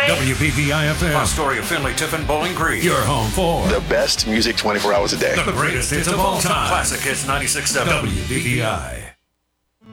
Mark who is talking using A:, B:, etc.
A: WBVI FM.
B: Astoria, Finley, Tiffin, Bowling Green.
A: Your home for
C: the best music 24 hours a day.
A: The greatest hits of all time.
B: Classic Hits 96.7.
A: WBVI.